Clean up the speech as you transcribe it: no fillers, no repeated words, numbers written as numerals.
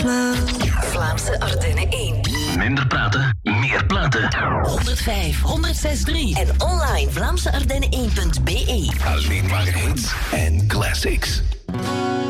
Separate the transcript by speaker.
Speaker 1: Vlaamse Ardennen 1.
Speaker 2: Minder praten, meer platen.
Speaker 1: 105, 106.3 en online vlaamseardennen1.be.
Speaker 2: Alleen maar hits en classics.